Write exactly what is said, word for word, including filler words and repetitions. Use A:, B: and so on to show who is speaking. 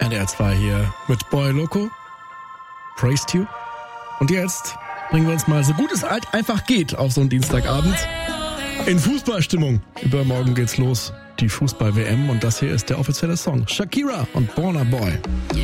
A: N D R zwei hier mit Boy Loco, Praised You. Und jetzt bringen wir uns mal, so gut es halt einfach geht, auf so einen Dienstagabend in Fußballstimmung. Übermorgen geht's los, die Fußball-W M, und das hier ist der offizielle Song. Shakira und Burna Boy.
B: Yeah.